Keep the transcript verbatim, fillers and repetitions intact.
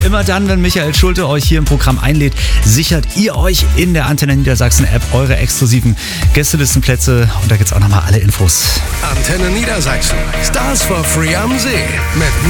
Immer dann, wenn Michael Schulte euch hier im Programm einlädt, sichert ihr euch in der Antenne Niedersachsen App eure exklusiven Gästelistenplätze. Und da gibt's auch nochmal alle Infos. Antenne Niedersachsen. Stars for Free am See mit